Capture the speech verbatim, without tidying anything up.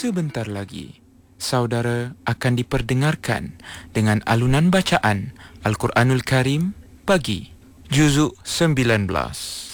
Sebentar lagi, saudara akan diperdengarkan dengan alunan bacaan Al-Quranul Karim pagi, juzuk sembilan belas.